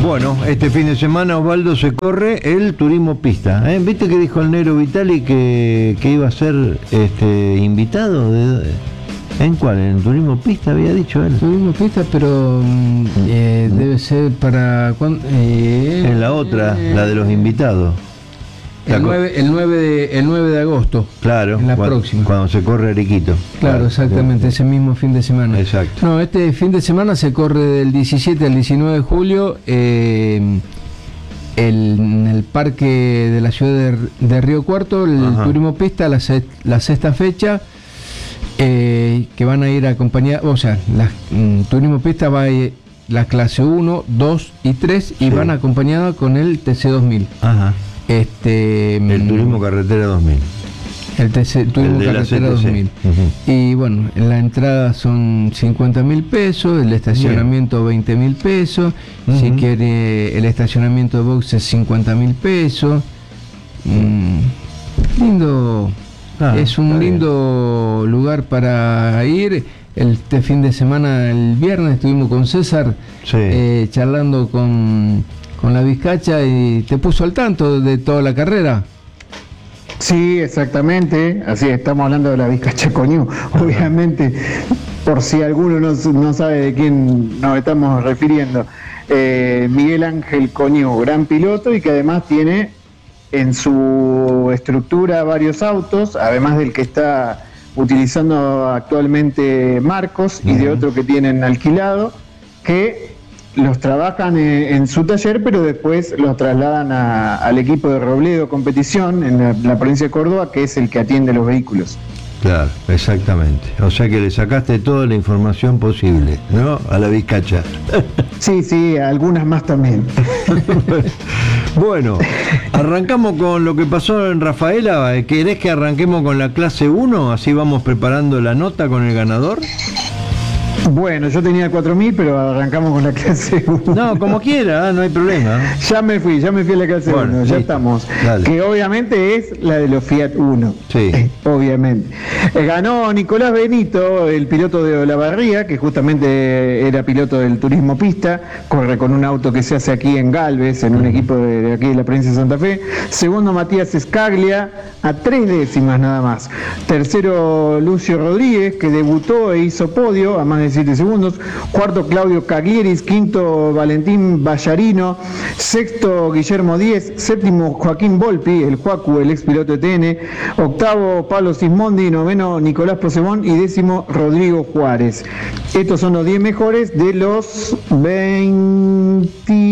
Bueno, este fin de semana, Osvaldo, se corre el turismo pista. ¿Viste que dijo el negro Vitali que iba a ser invitado? ¿En cuál? ¿En el turismo pista había dicho él? Turismo pista, pero debe ser para... en la otra, la de los invitados. El 9 de agosto. Claro, en la próxima. Cuando se corre Ariquito. Claro, exactamente, ese mismo fin de semana. Exacto. No, este fin de semana se corre del 17 al 19 de julio en el parque de la ciudad de Río Cuarto, el turismo pista, la sexta fecha, que van a ir acompañados, o sea, turismo pista va a ir la clase 1, 2 y 3 y van acompañadas con el TC2000. Ajá. El turismo carretera 2000. El turismo carretera 2000. Y bueno, la entrada son 50.000 pesos, el estacionamiento 20.000 pesos, si quiere el estacionamiento de boxes 50.000 pesos. Lindo, es un lindo lugar para ir. Este fin de semana, el viernes, estuvimos con César charlando con la Vizcacha y te puso al tanto de toda la carrera. Sí, exactamente, así estamos hablando de la Vizcacha Coñú, obviamente, por si alguno no sabe de quién nos estamos refiriendo. Miguel Ángel Coñú, gran piloto y que además tiene en su estructura varios autos, además del que está utilizando actualmente Marcos y de otro que tienen alquilado, que los trabajan en su taller, pero después los trasladan al equipo de Robledo Competición en la provincia de Córdoba, que es el que atiende los vehículos. Claro, exactamente. O sea que le sacaste toda la información posible, ¿no? A la Vizcacha. Sí, algunas más también. Bueno, arrancamos con lo que pasó en Rafaela. ¿Querés que arranquemos con la clase 1? Así vamos preparando la nota con el ganador. Bueno, yo tenía 4.000, pero arrancamos con la clase 1. No, como quiera, no hay problema. Ya me fui a la clase 1, ya listo. Estamos. Dale. Que obviamente es la de los Fiat 1. Sí. Obviamente. Ganó Nicolás Benito, el piloto de Olavarría, que justamente era piloto del turismo pista, corre con un auto que se hace aquí en Galvez, en un equipo de aquí de la provincia de Santa Fe. Segundo, Matías Escaglia, a 3 décimas nada más. Tercero, Lucio Rodríguez, que debutó e hizo podio a más de 7 segundos. Cuarto, Claudio Caglieris. Quinto, Valentín Ballarino. Sexto, Guillermo Díez. Séptimo, Joaquín Volpi, el Joacu, el ex piloto de TN. Octavo, Pablo Sismondi. Noveno, Nicolás Posemón. Y décimo, Rodrigo Juárez. Estos son los 10 mejores de los 20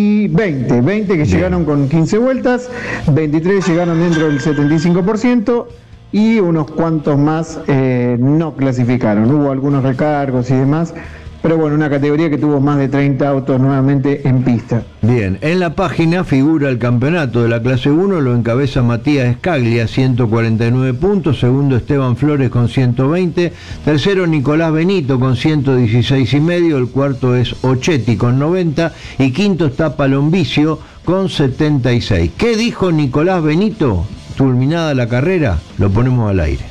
que llegaron con 15 vueltas. 23 llegaron dentro del 75%. Y unos cuantos más no clasificaron. Hubo algunos recargos y demás, pero bueno, una categoría que tuvo más de 30 autos nuevamente en pista. Bien, en la página figura el campeonato de la clase 1, lo encabeza Matías Escaglia, 149 puntos, segundo Esteban Flores con 120, tercero Nicolás Benito con 116 y medio, el cuarto es Ochetti con 90 y quinto está Palombicio con 76. ¿Qué dijo Nicolás Benito? Culminada la carrera, lo ponemos al aire.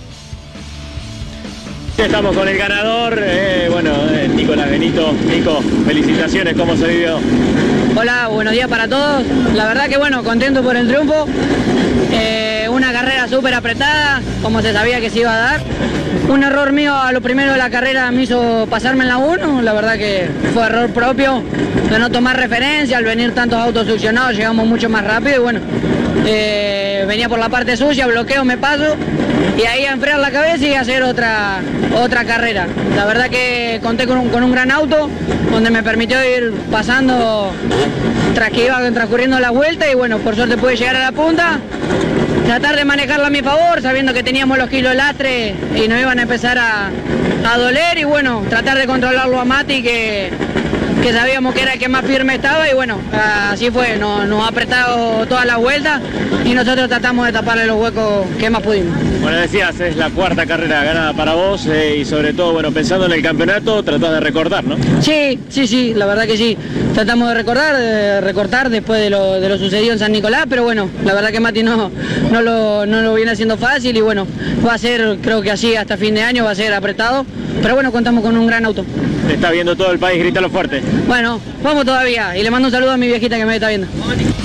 Estamos con el ganador, Nicolás Benito. Nico, felicitaciones, ¿cómo se vivió? Hola, buenos días para todos. La verdad que contento por el triunfo. Una carrera súper apretada, como se sabía que se iba a dar. Un error mío a lo primero de la carrera me hizo pasarme en la 1, la verdad que fue error propio de no tomar referencia, al venir tantos autos succionados llegamos mucho más rápido y venía por la parte sucia, bloqueo, me paso y ahí a enfriar la cabeza y hacer otra carrera. La verdad que conté con un gran auto donde me permitió ir pasando tras que iba transcurriendo la vuelta y por suerte pude llegar a la punta. Tratar de manejarla a mi favor, sabiendo que teníamos los kilos lastre y nos iban a empezar a doler y tratar de controlarlo a Mati que sabíamos que era el que más firme estaba y así fue, nos ha apretado todas las vueltas y nosotros tratamos de taparle los huecos que más pudimos. Bueno, decías, es la cuarta carrera ganada para vos y sobre todo, pensando en el campeonato, tratás de recordar, ¿no? Sí, la verdad que sí. Tratamos de recortar después de lo sucedido en San Nicolás, pero la verdad que Mati no lo viene haciendo fácil y va a ser, creo que así hasta fin de año va a ser apretado, pero contamos con un gran auto. Te está viendo todo el país, grítalo fuerte. bueno, vamos todavía. Y le mando un saludo a mi viejita que me está viendo.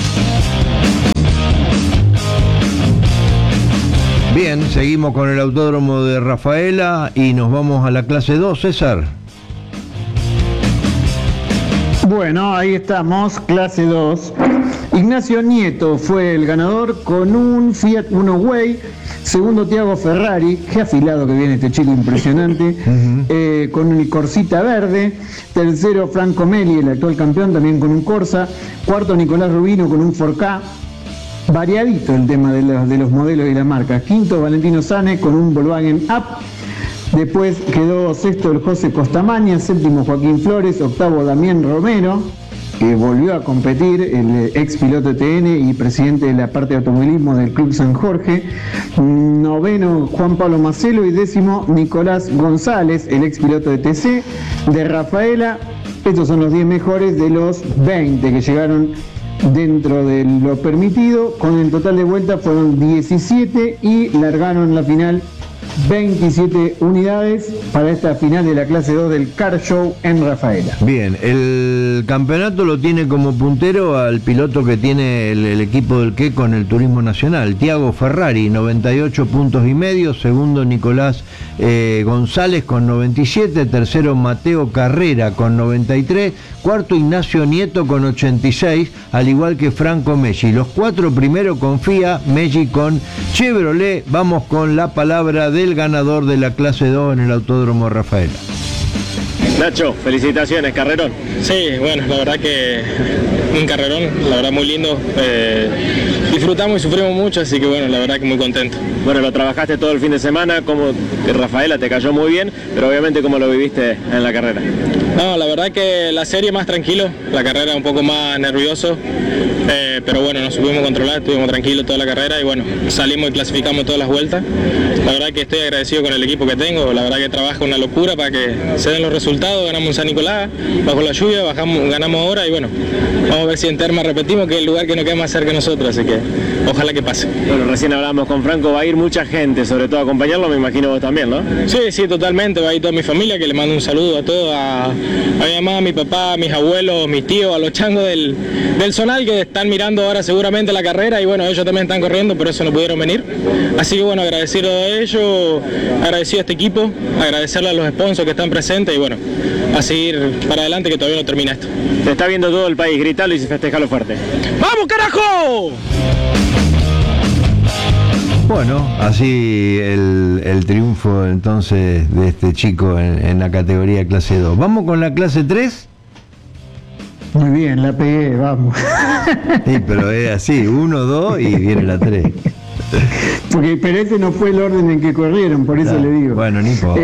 Bien, seguimos con el autódromo de Rafaela y nos vamos a la clase 2, César. Bueno, ahí estamos, clase 2. Ignacio Nieto fue el ganador con un Fiat Uno Way. Segundo, Tiago Ferrari, qué afilado que viene este chico, impresionante, con un Corsita verde. Tercero, Franco Meli, el actual campeón, también con un Corsa. Cuarto, Nicolás Rubino con un 4K. Variadito el tema de los modelos y las marcas. Quinto, Valentino Sane con un Volkswagen Up. Después quedó sexto el José Costamaña, séptimo Joaquín Flores, octavo Damián Romero, que volvió a competir, el ex piloto TN y presidente de la parte de automovilismo del Club San Jorge. Noveno Juan Pablo Macelo y décimo Nicolás González, el ex piloto de TC de Rafaela. Estos son los 10 mejores de los 20 que llegaron dentro de lo permitido. Con el total de vueltas fueron 17 y largaron la final 27 unidades para esta final de la clase 2 del Car Show en Rafaela. Bien, el campeonato lo tiene como puntero al piloto que tiene el equipo del que con el Turismo Nacional, Tiago Ferrari, 98 puntos y medio. Segundo, Nicolás González con 97. Tercero, Mateo Carrera con 93. Cuarto, Ignacio Nieto con 86, al igual que Franco Meggi. Los 4 primeros con FIA, Meggi con Chevrolet. Vamos con la palabra del ganador de la clase 2 en el Autódromo Rafaela. Nacho, felicitaciones, carrerón. Sí, bueno, la verdad que un carrerón, la verdad muy lindo. Disfrutamos y sufrimos mucho, así que bueno, la verdad que muy contento. Bueno, lo trabajaste todo el fin de semana, como Rafaela te cayó muy bien, pero obviamente cómo lo viviste en la carrera. No, la verdad que la serie más tranquilo, la carrera un poco más nervioso, pero bueno, nos supimos controlar, estuvimos tranquilos toda la carrera y bueno, salimos y clasificamos todas las vueltas. La verdad que estoy agradecido con el equipo que tengo, la verdad que trabaja una locura para que se den los resultados. Ganamos en San Nicolás, bajo la lluvia, ganamos ahora y bueno, vamos a ver si en Terma repetimos, que es el lugar que nos queda más cerca de nosotros, así que ojalá que pase. Bueno, recién hablamos con Franco, va a ir mucha gente, sobre todo a acompañarlo, me imagino vos también, ¿no? Sí, totalmente, va a ir toda mi familia, que le mando un saludo a todos, a mi mamá, a mi papá, a mis abuelos, mis tíos, a los changos del Zonal que están mirando ahora seguramente la carrera y bueno, ellos también están corriendo, por eso no pudieron venir. Así que bueno, agradecido a ellos, agradecido a este equipo, agradecerle a los sponsors que están presentes y bueno, a seguir para adelante que todavía no termina esto. Te está viendo todo el país, gritalo y festejalo fuerte. ¡Vamos, carajo! Bueno, así el triunfo entonces de este chico en la categoría clase 2. ¿Vamos con la clase 3? Muy bien, la pegué, vamos. Sí, pero es así, 1, 2 y viene la 3. Pero ese no fue el orden en que corrieron, por eso le digo. Bueno, ni importa.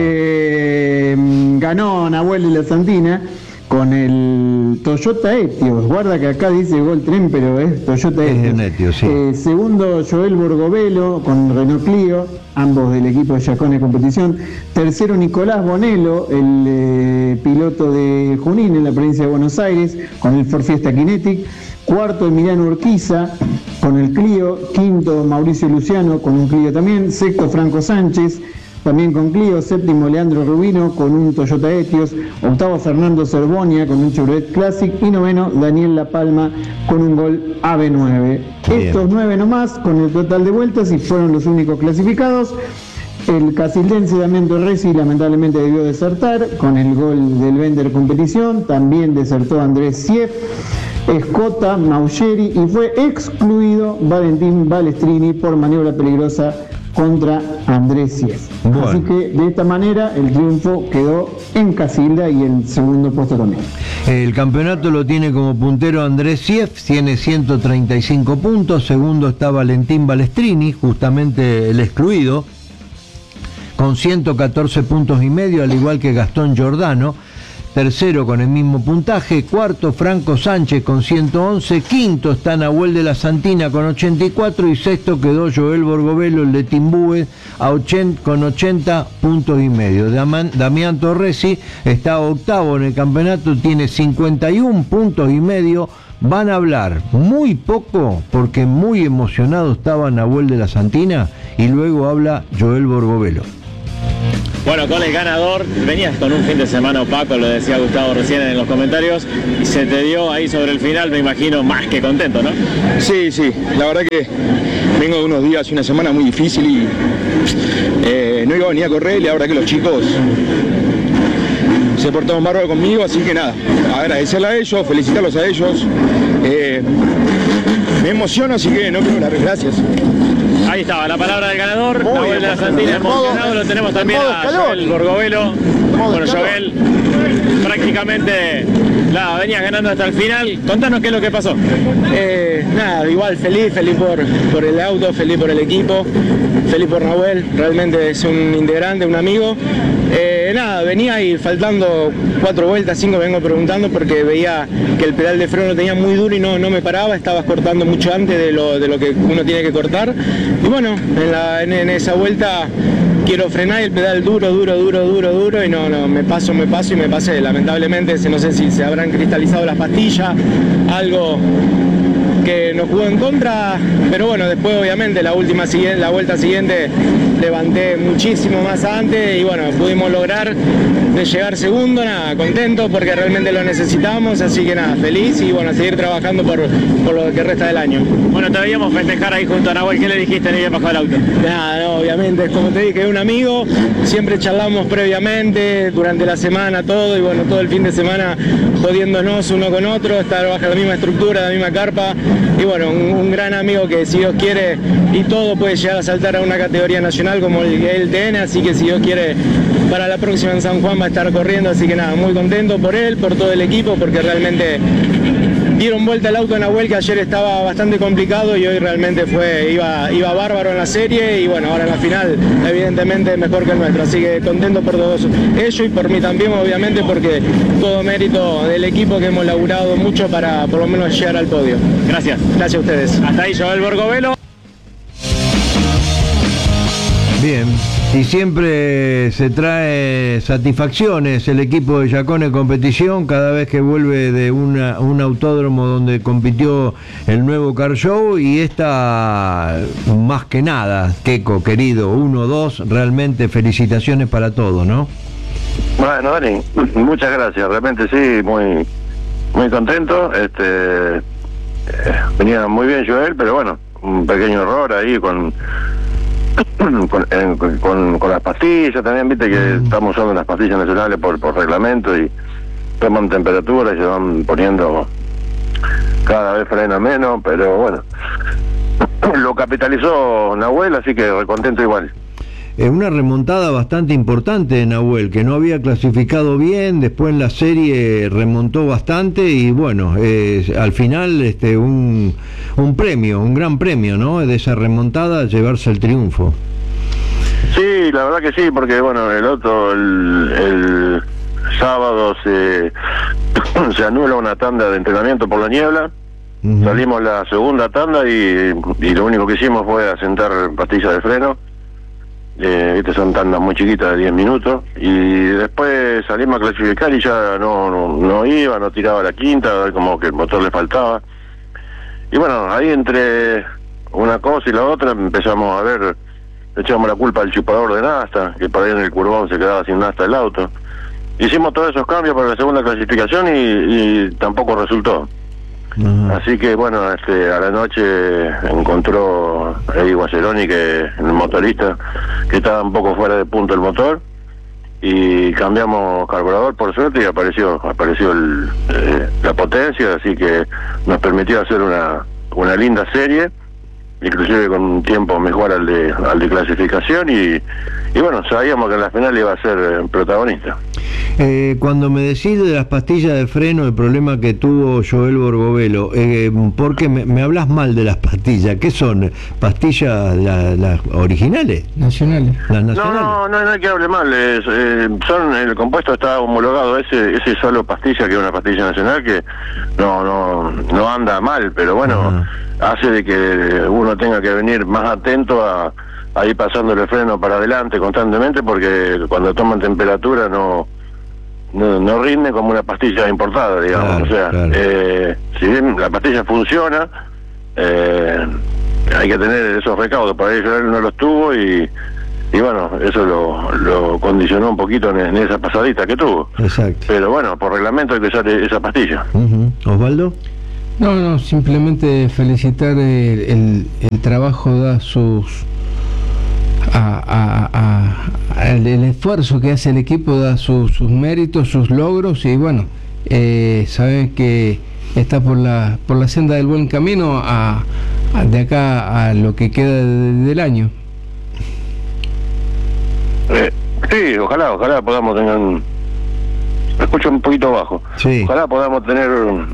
Ganó Nahuel de la Santina con el Toyota Etios. Guarda que acá dice Gol Tren, pero es Toyota Etios. Es un Etios, sí. Segundo, Joel Borgovelo con Renault Clio, ambos del equipo de Chacón de competición. Tercero, Nicolás Bonello, el piloto de Junín en la provincia de Buenos Aires, con el Ford Fiesta Kinetic. Cuarto, Emiliano Urquiza con el Clio. Quinto, Mauricio Luciano con un Clio también. Sexto, Franco Sánchez también con Clio. Séptimo, Leandro Rubino con un Toyota Etios. Octavo, Fernando Cerbonia con un Chevrolet Classic. Y noveno, Daniel La Palma con un Gol AB9. Bien. Estos 9 nomás con el total de vueltas y fueron los únicos clasificados. El casildense Damián Torresi lamentablemente debió desertar con el gol del Bender Competición. También desertó Andrés Sief, Escota, Maucheri y fue excluido Valentín Balestrini por maniobra peligrosa contra Andrés Sief. Bueno. Así que de esta manera el triunfo quedó en Casilda y el segundo puesto también. El campeonato lo tiene como puntero Andrés Sief, tiene 135 puntos. Segundo está Valentín Balestrini, justamente el excluido, con 114 puntos y medio, al igual que Gastón Giordano. Tercero con el mismo puntaje. Cuarto, Franco Sánchez con 111. Quinto está Nahuel de la Santina con 84. Y sexto quedó Joel Borgovelo, el de Timbúes, con 80 puntos y medio. Damián Torresi está octavo en el campeonato, tiene 51 puntos y medio. Van a hablar muy poco porque muy emocionado estaba Nahuel de la Santina y luego habla Joel Borgovelo. Bueno, con el ganador, venías con un fin de semana opaco, lo decía Gustavo recién en los comentarios, y se te dio ahí sobre el final, me imagino, más que contento, ¿no? Sí, la verdad que vengo de unos días y una semana muy difícil y no iba a venir a correr, y ahora que los chicos se portaron bárbaro conmigo, así que nada, agradecerle a ellos, felicitarlos a ellos. Me emociono, así que no quiero hablar. Gracias. Ahí estaba la palabra del ganador, Nahuel de la Santina emocionado, lo tenemos también a Joel Borgovelo. Bueno, Joel, prácticamente venías ganando hasta el final. Contanos qué es lo que pasó. Nada, igual feliz por el auto, feliz por el equipo, feliz por Nahuel, realmente es un integrante, un amigo. Nada, venía y faltando 4 vueltas, 5 vengo preguntando porque veía que el pedal de freno tenía muy duro y no me paraba, estabas cortando mucho antes de lo que uno tiene que cortar. Y bueno, en esa vuelta quiero frenar y el pedal duro y no, me paso y me pasé. Lamentablemente, no sé si se habrán cristalizado las pastillas, algo que nos jugó en contra, pero bueno, después obviamente la vuelta siguiente levanté muchísimo más antes y bueno, pudimos lograr de llegar segundo, nada, contento porque realmente lo necesitamos, así que nada, feliz y bueno, a seguir trabajando por lo que resta del año. Bueno, te veíamos festejar ahí junto a Nahuel, ¿qué le dijiste ni bien bajó el auto? Nada, no, obviamente, como te dije, es un amigo, siempre charlamos previamente, durante la semana, todo, y bueno, todo el fin de semana jodiéndonos uno con otro, estar bajo la misma estructura, la misma carpa, y bueno, un gran amigo que si Dios quiere y todo puede llegar a saltar a una categoría nacional como el TN, así que si Dios quiere para la próxima en San Juan va a estar corriendo, así que nada, muy contento por él, por todo el equipo, porque realmente dieron vuelta el auto a Nahuel, que ayer estaba bastante complicado y hoy realmente iba bárbaro en la serie y bueno, ahora en la final evidentemente mejor que el nuestro, así que contento por todos ellos y por mí también obviamente, porque todo mérito del equipo que hemos laburado mucho para por lo menos llegar al podio. Gracias. Gracias a ustedes. Hasta ahí Joel Borgovelo. Bien, y siempre se trae satisfacciones el equipo de Yacone Competición cada vez que vuelve de un autódromo donde compitió el nuevo Car Show, y esta más que nada, Keco, querido, 1-2, realmente felicitaciones para todos, ¿no? Bueno, Dani, muchas gracias, realmente sí, muy contento, venía muy bien Joel, pero bueno, un pequeño error ahí con las pastillas también, viste que estamos usando las pastillas nacionales por reglamento y toman temperatura y se van poniendo cada vez frena menos, pero bueno, lo capitalizó Nahuel, así que contento igual. Una remontada bastante importante de Nahuel, que no había clasificado bien, después en la serie remontó bastante y bueno, al final un premio, un gran premio, ¿no? De esa remontada, llevarse el triunfo. Sí, la verdad que sí, porque bueno, el sábado se anula una tanda de entrenamiento por la niebla. Salimos la segunda tanda y lo único que hicimos fue asentar pastillas de freno. Son tandas muy chiquitas de 10 minutos y después salimos a clasificar y ya no tiraba la quinta, como que el motor le faltaba y bueno, ahí entre una cosa y la otra empezamos a ver, le echamos la culpa al chupador de nafta, que por ahí en el curvón se quedaba sin nafta el auto. Hicimos todos esos cambios para la segunda clasificación y tampoco resultó. Así que bueno, a la noche encontró Eddie Guaceroni, que el motorista, que estaba un poco fuera de punto el motor, y cambiamos carburador por suerte y apareció la potencia, así que nos permitió hacer una linda serie, inclusive con un tiempo mejor al de clasificación y bueno, sabíamos que en la final iba a ser protagonista. Cuando me decís de las pastillas de freno, el problema que tuvo Joel Borgovelo, porque me hablas mal de las pastillas, ¿qué son? ¿Pastillas las originales? Nacionales. ¿Las nacionales? No hay que hable mal, el compuesto está homologado, ese solo pastilla, que es una pastilla nacional que no anda mal, pero bueno, hace de que uno tenga que venir más atento a ir pasando el freno para adelante constantemente, porque cuando toman temperatura no rinde como una pastilla importada, digamos. Si bien la pastilla funciona, hay que tener esos recaudos. Por ahí él no los tuvo y y bueno, eso lo condicionó un poquito en esa pasadita que tuvo. Exacto. Pero bueno, por reglamento hay que usar esa pastilla. ¿Osvaldo? No, simplemente felicitar el trabajo, da sus... el esfuerzo que hace el equipo, da sus méritos, sus logros, y bueno, saben que está por la senda del buen camino de acá a lo que queda del año. Sí, ojalá podamos tener me escucho un poquito bajo. Sí. Ojalá podamos tener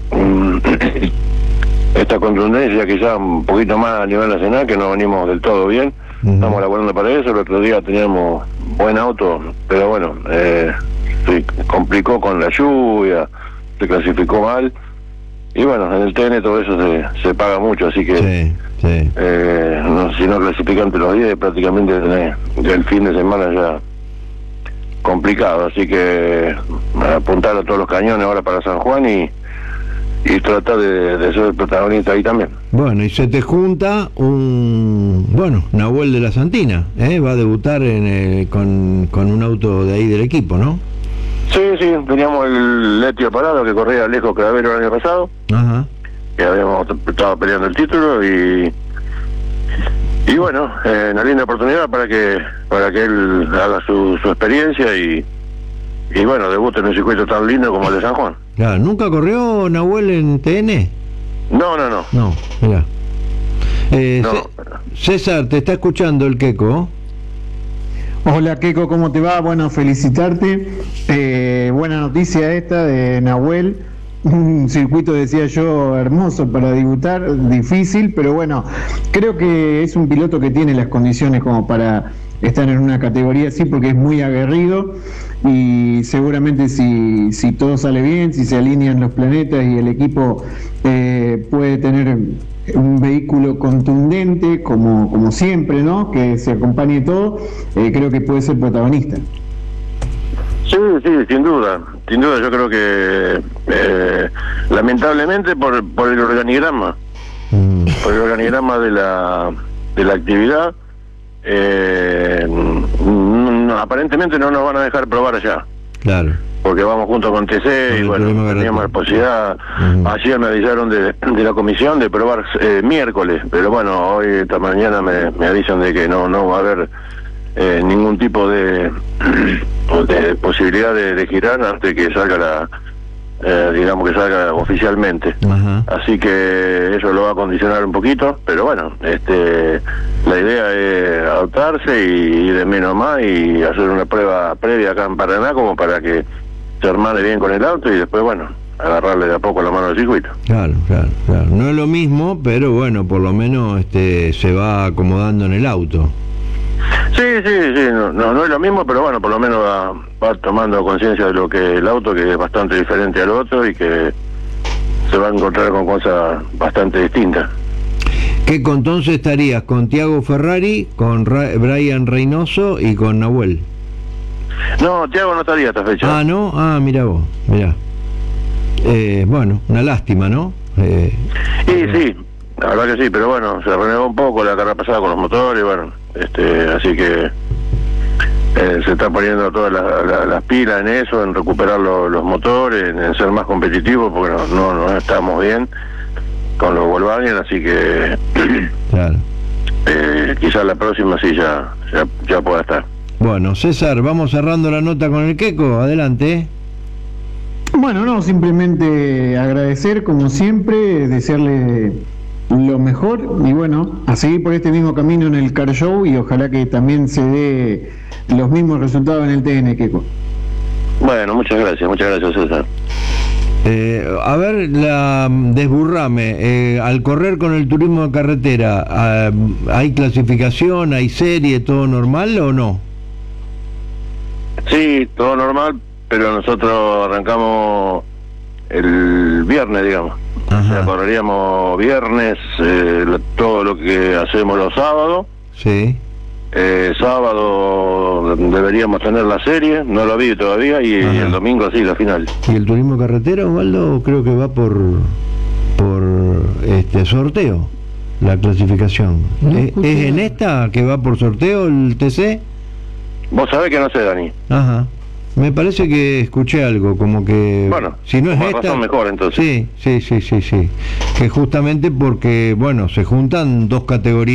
esta contundencia quizá un poquito más a nivel nacional, que no venimos del todo bien. Estamos laburando para eso. El otro día teníamos buen auto, pero bueno, se complicó con la lluvia, se clasificó mal, y bueno, en el TN todo eso se paga mucho, así que si no clasifican entre los 10, prácticamente tenés el fin de semana ya complicado, así que apuntar a todos los cañones ahora para San Juan y tratar de ser el protagonista ahí también. Bueno, y se te junta Nahuel de la Santina, va a debutar con un auto de ahí del equipo, ¿no? Sí, teníamos el Letio Parado, que corría lejos Cravero el año pasado. Ajá. Que habíamos estado peleando el título, y bueno, una linda oportunidad para que él haga su experiencia y bueno, debute en un circuito tan lindo como el de San Juan. Claro, ¿nunca corrió Nahuel en TN? No, mira. No. César, te está escuchando el Queco. Hola Queco, ¿cómo te va? Bueno, felicitarte. Buena noticia esta de Nahuel. Un circuito, decía yo, hermoso para debutar, difícil, pero bueno, creo que es un piloto que tiene las condiciones como para estar en una categoría así, porque es muy aguerrido, y seguramente si todo sale bien, si se alinean los planetas y el equipo puede tener un vehículo contundente como siempre, ¿no? Que se acompañe todo, creo que puede ser protagonista. Sí, sin duda, yo creo que lamentablemente por el organigrama, de la actividad, aparentemente no nos van a dejar probar allá. Claro. Porque vamos junto con TC y bueno, teníamos la posibilidad. Ayer me avisaron de la comisión de probar miércoles, pero bueno, hoy, esta mañana me avisan de que no va a haber ningún tipo de posibilidad de girar antes que salga digamos que salga oficialmente. Ajá. Así que eso lo va a condicionar un poquito, pero bueno, la idea es adaptarse y ir de menos más y hacer una prueba previa acá en Paraná como para que se hermane bien con el auto y después, bueno, agarrarle de a poco la mano al circuito. Claro. No es lo mismo, pero bueno, por lo menos se va acomodando en el auto. Sí, no es lo mismo, pero bueno, por lo menos va tomando conciencia de lo que el auto, que es bastante diferente al otro y que se va a encontrar con cosas bastante distintas. ¿Qué entonces estarías con Thiago Ferrari, con Brian Reynoso y con Nahuel? No, Thiago no estaría esta fecha. Ah, ¿no? Ah, mira vos, mira. Bueno, una lástima, ¿no? Sí, la verdad que sí, pero bueno, se renegó un poco la carrera pasada con los motores, bueno, así que se está poniendo todas las pilas en eso, en recuperar los motores, en ser más competitivos, porque no estamos bien con los Volkswagen, así que claro. Quizás la próxima sí ya pueda estar. Bueno, César, vamos cerrando la nota con el Queco, adelante. Bueno, no, simplemente agradecer como siempre, desearle lo mejor y bueno, a seguir por este mismo camino en el Car Show y ojalá que también se dé los mismos resultados en el TN, Queco. Bueno, muchas gracias César. A ver, desburrame, al correr con el turismo de carretera, ¿hay clasificación, hay serie, todo normal o no? Sí, todo normal, pero nosotros arrancamos el viernes, digamos. Ajá. O sea, correríamos viernes todo lo que hacemos los sábados. Sí. Sábado deberíamos tener la serie, no lo vi todavía, y el domingo sí, la final. ¿Y el turismo carretera, Osvaldo? Creo que va por sorteo, la clasificación. ¿Es en esta que va por sorteo el TC? Vos sabés que no sé, Dani. Ajá. Me parece que escuché algo, como que... Bueno, si no es más esta... razón mejor entonces. Sí. Que justamente porque, bueno, se juntan dos categorías